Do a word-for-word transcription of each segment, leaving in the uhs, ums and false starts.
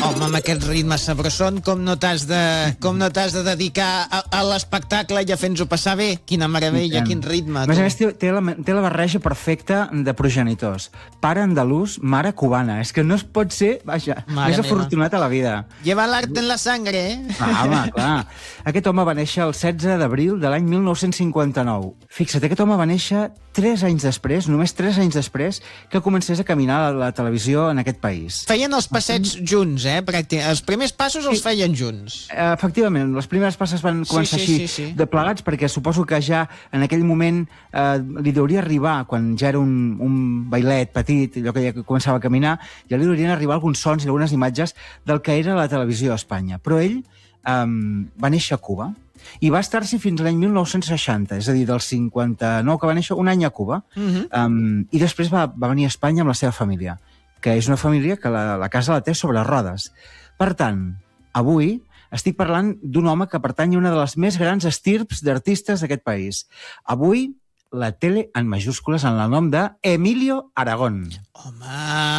Home, amb aquest ritme sabrosón, com no t'has de, com no t'has de dedicar a, a l'espectacle i a fer-nos-ho passar bé? Quina meravella, quin ritme. A més a més, té, té, la, té la barreja perfecta de progenitors. Pare andalús, mare cubana. És que no es pot ser, vaja, Mare més meva. afortunat a la vida. Lleva l'art en la sangre, eh? Ah, home, clar. Aquest home va néixer el setze d'abril de l'any mil nou-cents cinquanta-nou. Fixa't, aquest home va néixer tres anys després, només tres anys després, que comencés a caminar a la televisió en aquest país. Feien els passets junts, eh? Pràcticament. Els primers passos els feien junts. Efectivament, les primeres passes van començar sí, així, sí, sí. de plegats, perquè suposo que ja en aquell moment eh, li hauria arribar, quan ja era un, un bailet petit, allò que ja començava a caminar, ja li haurien arribar alguns sons i algunes imatges del que era la televisió a Espanya. Però ell eh, va néixer a Cuba, i va estar-s'hi fins l'any mil nou-cents seixanta, és a dir, del cinquanta-nou que va néixer, un any a Cuba, Uh-huh. um, i després va, va venir a Espanya amb la seva família, que és una família que la, la casa la té sobre rodes. Per tant, avui estic parlant d'un home que pertany a una de les més grans estirps d'artistes d'aquest país. Avui, la tele en majúscules en el nom de Emilio Aragón. Home,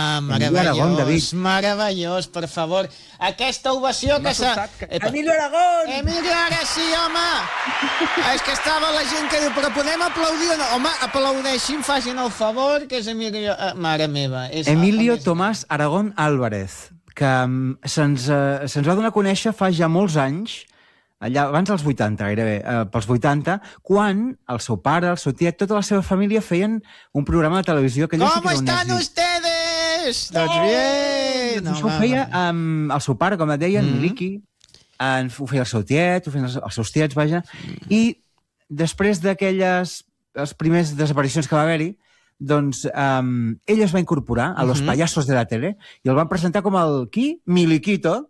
Aragón, David. meravellós, meravellós, per favor. Aquesta ovació que s'ha... Epa. Emilio Aragón! Emilio, ara sí, home! És que estava la gent que diu, però podem aplaudir o no? Home, aplaudeixin, facin el favor, que és Emilio... Eh, mare meva. És Emilio més... Tomás Aragón Álvarez, que um, se'ns uh, se va donar a conèixer fa ja molts anys, allà abans dels vuitanta, gairebé, eh, pels vuitanta, quan el seu pare, el seu tiet, tota la seva família feien un programa de televisió que allò sí Com que era un estan èxit. ustedes? Doncs bien! Doncs això ho feia um, el seu pare, com et deia, en Mhm. Miliki, en, ho feia el seu tiet, ho feien els, els seus tiets, vaja, i després d'aquelles les primeres desaparicions que va haver-hi, doncs um, ell es va incorporar a Los Mhm. Payasos de la Tele i el van presentar com el, qui? Miliquito.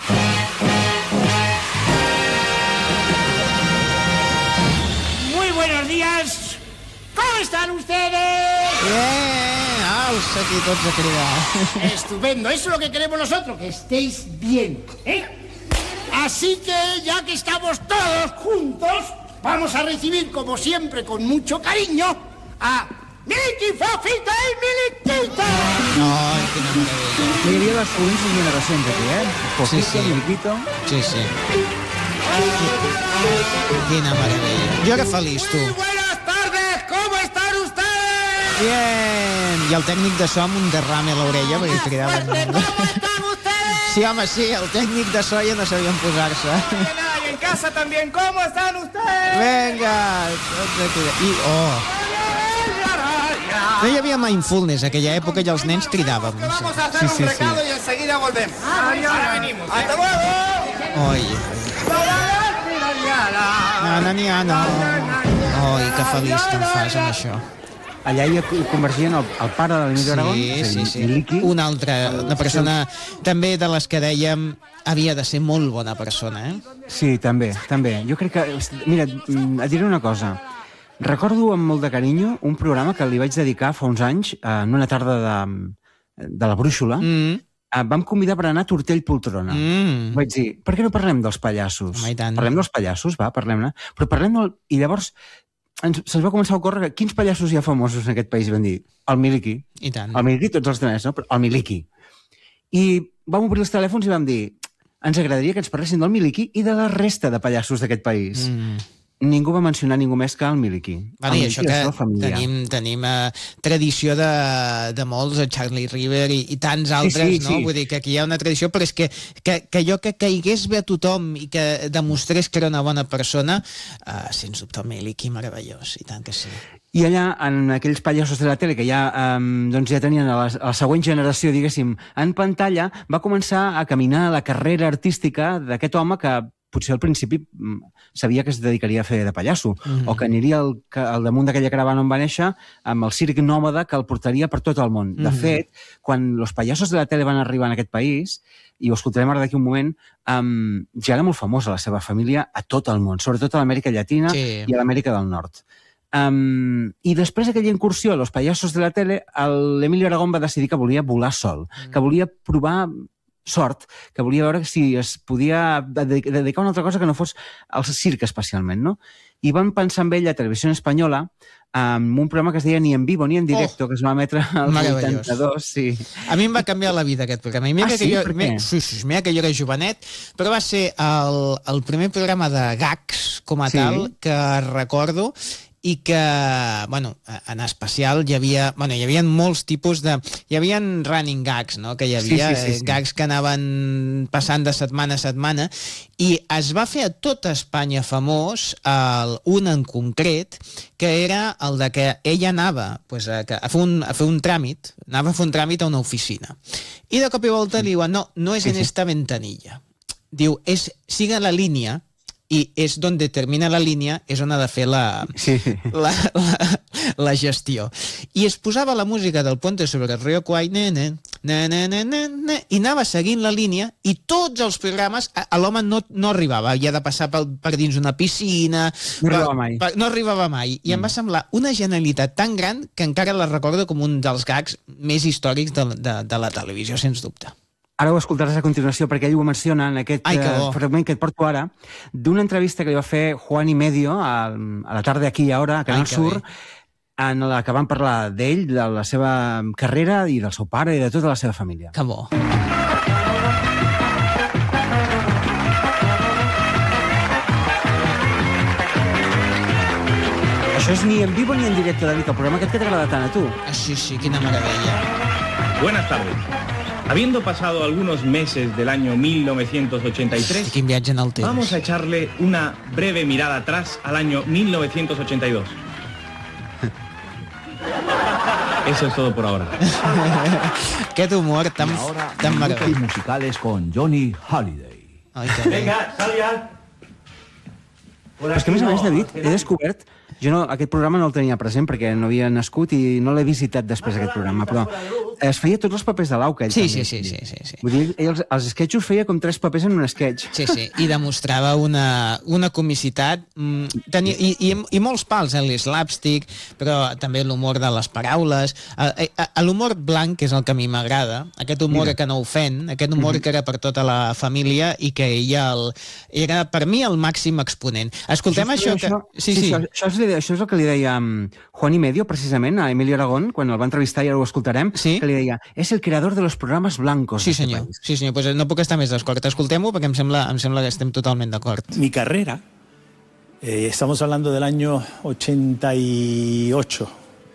Muy buenos días. ¿Cómo están ustedes? Bien! Aus, aquí tots a cridar. Estupendo, eso es lo que queremos nosotros, que estéis bien, ¿eh? Así que ya que estamos todos juntos, vamos a recibir, como siempre, con mucho cariño, a Miliki, Fofita i Miliquito. Ai, quina meravella. Hi havia les següents generacions aquí, eh? Fofito, Sí, sí. Miliquito... Sí, sí. Quina meravella. Jo era feliç, tu. Muy buenas tardes, ¿cómo están ustedes? Bien! I el tècnic de so amb un derrame a l'orella, perquè cridava... Fuerte, ¿cómo están ustedes? Sí, home, sí, el tècnic de so ja no sabien posar-se. Y en casa también, ¿cómo están ustedes? Vinga! Tots a cridar. I, oh, no hi havia mindfulness a aquella època i els nens cridàvem. Vamos a hacer Sí, un sí, sí. recado y enseguida volvemos. Ahora venimos. ¡Hasta luego! Oi. Nana, ni ana. Oi, que feliç que em fas amb això. Allà hi convergien el, el pare de l'Emilio Aragón, Sí, és a sí, dir, sí. Miliki. Una altra, una persona també de les que dèiem havia de ser molt bona persona, eh? Sí, també, també. Jo crec que... Mira, mm, et diré una cosa. Recordo amb molt de carinyo un programa que li vaig dedicar fa uns anys, eh, en una tarda de, de la Brúixola. Mm. Eh, vam convidar per anar a Tortell Poltrona. Mm. Vaig dir, per què no parlem dels pallassos? Home, i tant. Parlem dels pallassos, va, parlem-ne. Però parlem del... I llavors ens, se'ns va començar a ocórrer que quins pallassos hi ha famosos en aquest país? I vam dir, el Miliki. I tant. El Miliki, tots els altres, no? Però el Miliki. I vam obrir els telèfons i vam dir, ens agradaria que ens parlessin del Miliki i de la resta de pallassos d'aquest país. Mm. Ningú va mencionar ningú més que el Miliki. Vale, el i això Miliki i la que seva família. tenim, tenim eh, tradició de, de molts, eh, Charlie River i, i tants altres, sí, no? sí. Vull dir que aquí hi ha una tradició, però és que, que, que allò que caigués bé a tothom i que demostrés que era una bona persona, eh, sens dubte el Miliki, meravellós, i tant que sí. I allà, en aquells pallassos de la tele que ja, um, doncs ja tenien a la, a la següent generació, diguéssim, en pantalla, va començar a caminar la carrera artística d'aquest home que potser al principi mm, sabia que es dedicaria a fer de pallasso, Mhm. o que aniria al, ca- al damunt d'aquella caravana on va néixer amb el circ nòmada que el portaria per tot el món. De Mhm. fet, quan los pallassos de la tele van arribar en aquest país, i ho escoltarem ara d'aquí un moment, um, ja era molt famosa la seva família a tot el món, sobretot a l'Amèrica Llatina Sí. i a l'Amèrica del Nord. Um, I després d'aquella incursió a los pallassos de la tele, l'Emilio Aragón va decidir que volia volar sol, Mm. que volia provar sort, que volia veure si es podia dedicar a una altra cosa que no fos al circ especialment, no? I van pensar amb ell a Televisió Espanyola amb un programa que es deia Ni en vivo ni en directo, oh, que es va emetre al vuitanta-dos. Sí. A mi em va canviar la vida aquest programa. I mira ah, que sí? Jo, Per què? Sí, sí, mira que jo era jovenet, però va ser el, el primer programa de gags com a Sí. tal que recordo i que, bueno, en especial hi havia, bueno, hi havia molts tipus de... Hi havia running gags, no?, que hi havia Sí, sí, sí, sí. gags que anaven passant de setmana a setmana, i es va fer a tota Espanya famós el, un en concret, que era el de que ella anava pues, a, a, fer un, a fer un tràmit, anava a fer un tràmit a una oficina, i de cop i volta li diuen, no, no és en esta ventanilla. Diu, és, siga la línia, i és on termina la línia, és on ha de fer la, Sí. la, la, la gestió. I es posava la música del Puente sobre el Río Kwai, ne, ne, ne, ne, ne, ne, ne, i anava seguint la línia, i tots els programes, a, a l'home no, no arribava, havia de passar per, per dins una piscina... No arribava mai. Per, no arribava mai, i mm. em va semblar una genialitat tan gran que encara la recordo com un dels gags més històrics de, de, de la televisió, sens dubte. Ara ho escoltaràs a continuació, perquè ell ho menciona en aquest Ai, que bo. eh, fragment que et porto ara, d'una entrevista que li va fer Juan y Medio a, a la tarda aquí i ara, a Canal Ai, que Sur, bé. en la que van parlar d'ell, de la seva carrera i del seu pare i de tota la seva família. Que bo. Això és Ni en vivo ni en directo, David, el programa aquest que t'agrada tant a tu. Ah, sí, sí, quina meravella. Buenas tardes. Habiendo pasado algunos meses del año mil novecientos ochenta y tres, Quin viatge en el temps. vamos a echarle una breve mirada atrás al año mil novecientos ochenta y dos. Eso es todo por ahora. Aquest humor tan, tan meravellós. musicales con Johnny Holiday. Ai, que bé. sal ya. Però és que, a més a més, David, he descobert... Jo no, aquest programa no el tenia present perquè no havia nascut i no l'he visitat després d'aquest programa, però es feia tots els papers de l'Auca. Sí, sí, sí, sí, sí, sí. Vull dir, ell els, els sketchos feia com tres papers en un sketch. Sí, sí, i demostrava una, una comicitat, mm, tenia, i, i, i molts pals, eh, l'slapstick, però també l'humor de les paraules, eh, eh, l'humor blanc, que és el que a mi m'agrada, aquest humor Mira. que no ofèn, aquest humor que era per tota la família i que ella el, era, per mi, el màxim exponent. Escoltem això, això, que... Sí, sí. Això, això, és, això és el que li deia um, Juan y Medio, precisament, a Emilio Aragón, quan el va entrevistar i ara ho escoltarem, Sí. que li deia, és el creador de los programas blancos. Sí, de este senyor. país". Sí, senyor. Pues no puc estar més d'acord. Escoltem-ho perquè em sembla, em sembla que estem totalment d'acord. Mi carrera, eh, estamos hablando del año ochenta y ocho,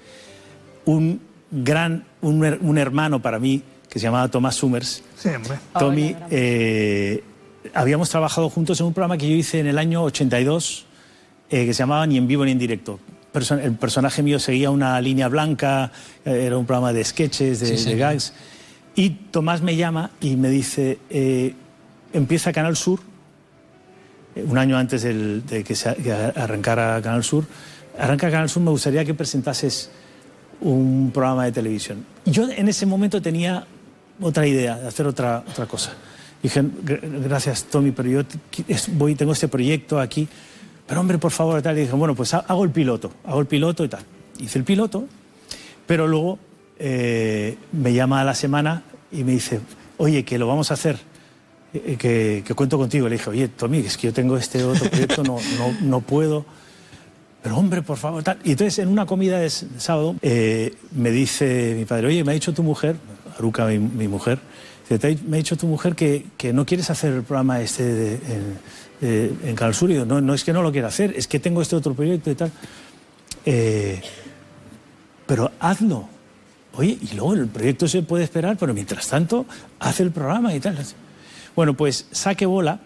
un gran, un, her- un hermano para mí que se llamaba Tomás Summers. Sí, hombre. Tommy, eh, habíamos trabajado juntos en un programa que yo hice en el año ochenta y dos eh, que se llamaba Ni en vivo ni en directo. Perso- el personaje mío seguía una línea blanca, eh, era un programa de sketches, de, Sí, de señor. gags. Y Tomás me llama y me dice, eh, empieza Canal Sur, eh, un año antes del- de que, se, que arrancara Canal Sur, arranca Canal Sur, me gustaría que presentases un programa de televisión. Y yo en ese momento tenía otra idea, de hacer otra, otra cosa. Dije, "Gr- gracias Tommy, pero yo t- qui- es- voy, tengo este proyecto aquí, pero hombre, por favor, tal". Y dije, bueno, pues ha- hago el piloto, hago el piloto y tal. Hice el piloto, pero luego eh, me llama a la semana y me dice, oye, que lo vamos a hacer, eh, que, que cuento contigo. Le dije, oye, Tommy, es que yo tengo este otro proyecto, no, no, no puedo. Pero hombre, por favor, tal. Y entonces en una comida de s- de sábado eh, me dice mi padre, oye, me ha dicho tu mujer, Aruca, mi, mi mujer, dice, "Te ha- me ha dicho tu mujer que, que no quieres hacer el programa este de, en, de- en Canal Sur". Y yo, no, no es que no lo quiera hacer, es que tengo este otro proyecto y tal. Eh, pero hazlo. Oye, y luego el proyecto se puede esperar, pero mientras tanto, haz el programa y tal. Bueno, pues Saque Bola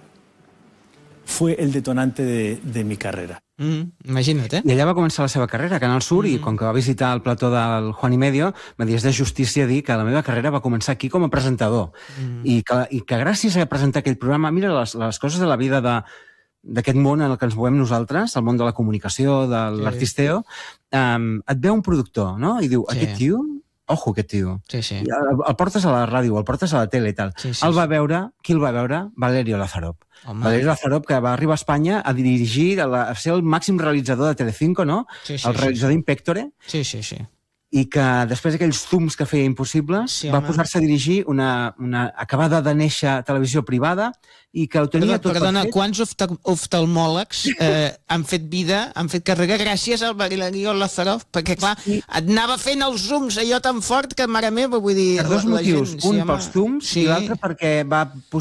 fue el detonante de, de mi carrera. Mm, imagina't, eh? I allà va començar la seva carrera, a Canal Sur, mm. i com que va visitar el plató del Juan y Medio, me dies de justícia dir que la meva carrera va començar aquí com a presentador. Mm. I, que, I que gràcies a presentar aquell programa, mira les, les coses de la vida de d'aquest món en el que ens movem nosaltres, el món de la comunicació, de Sí. l'artisteo, um, et veu un productor, no? I diu, Sí. aquest tio, ojo, aquest tio. Sí, sí. I el, el portes a la ràdio, el portes a la tele i tal. Sí, sí, el va sí. veure, qui el va veure? Valerio Lazarov. Home. Valerio Lazarov, que va arribar a Espanya a dirigir, a, la, a ser el màxim realitzador de Telecinco, no? Sí, sí, el sí, realitzador sí. Inspectore. Sí, sí, sí. i que després d'aquells zooms que feia impossibles Sí, va home. posar-se a dirigir una, una acabada de néixer televisió privada i que ho tenia Perdona, tot perdona per fet. quants oftal oftalmòlegs eh, han fet vida, han fet carrera gràcies al Valeriano Lazarov, perquè clar, Sí. et anava fent els zooms allò tan fort que, mare meva, vull dir... Per dos la- la motius, gent, un home, pels zooms sí. i l'altre perquè va posar